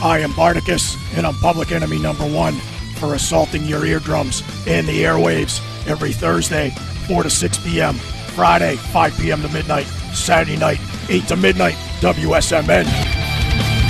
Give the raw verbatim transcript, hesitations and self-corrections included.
I am Bardicus, and I'm public enemy number one for assaulting your eardrums and the airwaves every Thursday, four to six p.m., Friday, five p.m. to midnight, Saturday night, eight to midnight, W S M N.